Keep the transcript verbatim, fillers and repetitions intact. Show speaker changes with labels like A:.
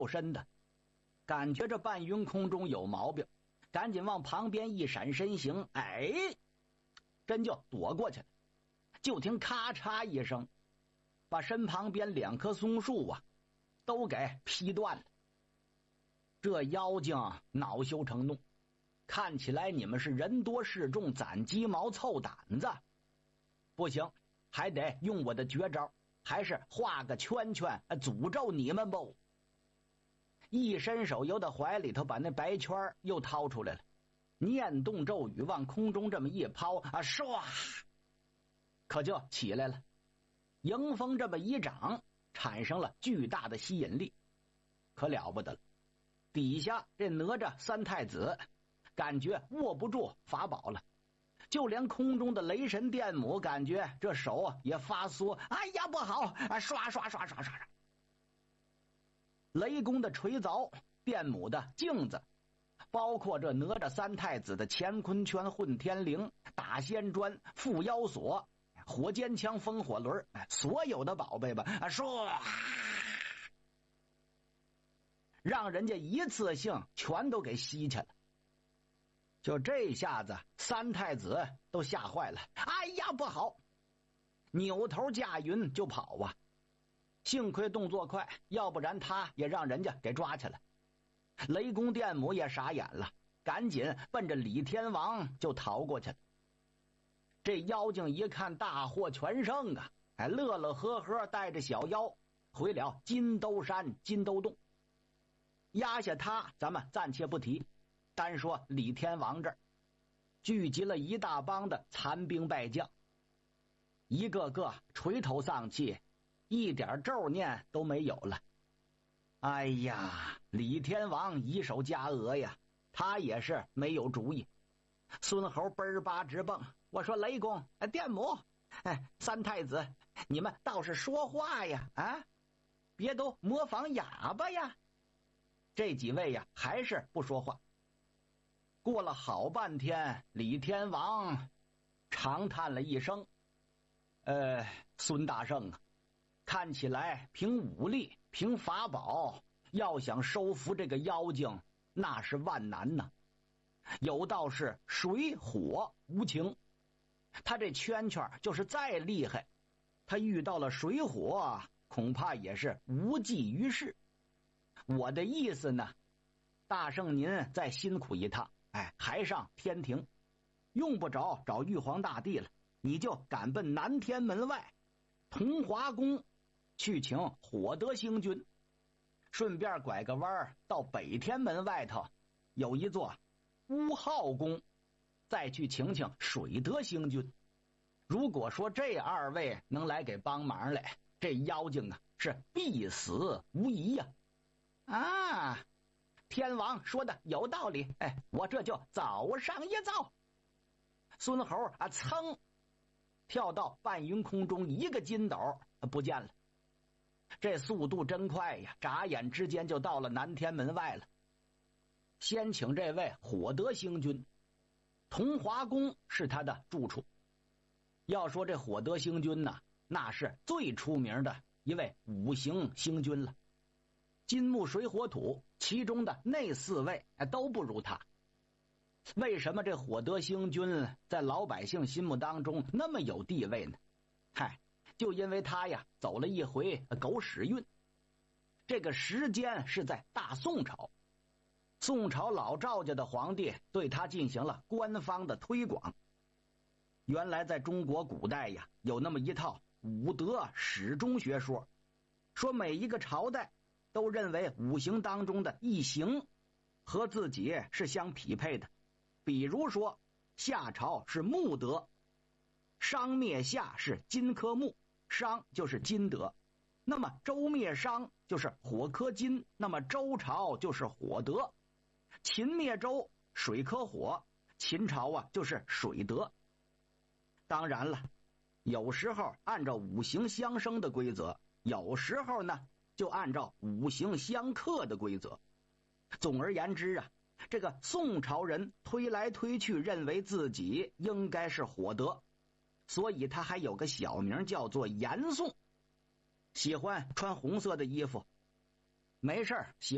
A: 身的，感觉这半云空中有毛病，赶紧往旁边一闪身形，哎，真就躲过去了。就听咔嚓一声，把身旁边两棵松树啊都给劈断了。这妖精恼羞成怒，看起来你们是人多势众，攒鸡毛凑胆子，不行，还得用我的绝招，还是画个圈圈诅咒你们不。一伸手由他怀里头把那白圈又掏出来了，念动咒语往空中这么一抛啊，唰，可就起来了。迎风这么一掌，产生了巨大的吸引力，可了不得了。底下这哪吒三太子感觉握不住法宝了，就连空中的雷神电母感觉这手啊也发缩，哎呀不好啊！刷刷刷刷刷刷，雷公的锤凿，电母的镜子，包括这哪吒三太子的乾坤圈、混天绫、打仙砖、缚妖锁、火尖枪、风火轮，所有的宝贝吧，唰，让人家一次性全都给吸去了。就这下子，三太子都吓坏了，哎呀不好！扭头驾云就跑啊！幸亏动作快，要不然他也让人家给抓起来。雷公电母也傻眼了，赶紧奔着李天王就逃过去了。这妖精一看大获全胜啊，还乐乐呵呵带着小妖回了金兜山金兜洞。压下他咱们暂且不提，单说李天王这儿聚集了一大帮的残兵败将，一个个垂头丧气，一点咒念都没有了。哎呀，李天王一手家额呀，他也是没有主意。孙猴奔儿巴直蹦，我说雷公、电母、哎，三太子，你们倒是说话呀啊，别都模仿哑巴呀。这几位呀还是不说话。过了好半天，李天王长叹了一声，呃，孙大圣啊，看起来凭武力凭法宝要想收服这个妖精那是万难呐。有道是水火无情，他这圈圈就是再厉害，他遇到了水火恐怕也是无济于事。我的意思呢，大圣您再辛苦一趟，哎，还上天庭，用不着找玉皇大帝了，你就赶奔南天门外同华宫去请火德星君，顺便拐个弯到北天门外头有一座乌号宫，再去请请水德星君。如果说这二位能来给帮忙来，这妖精啊是必死无疑呀！啊，天王说的有道理，哎，我这就早上一遭。孙猴啊，噌跳到半云空中，一个筋斗不见了。这速度真快呀，眨眼之间就到了南天门外了。先请这位火德星君，同华宫是他的住处。要说这火德星君呢，那是最出名的一位五行星君了。金木水火土，其中的那四位都不如他。为什么这火德星君在老百姓心目当中那么有地位呢？嗨，就因为他呀走了一回狗屎运。这个时间是在大宋朝，宋朝老赵家的皇帝对他进行了官方的推广。原来在中国古代呀，有那么一套五德始终学说，说每一个朝代都认为五行当中的一行和自己是相匹配的。比如说夏朝是木德，商灭夏是金克木，商就是金德。那么周灭商就是火克金，那么周朝就是火德。秦灭周水克火，秦朝啊就是水德。当然了，有时候按照五行相生的规则，有时候呢就按照五行相克的规则。总而言之啊，这个宋朝人推来推去认为自己应该是火德，所以他还有个小名叫做严宋，喜欢穿红色的衣服，没事儿喜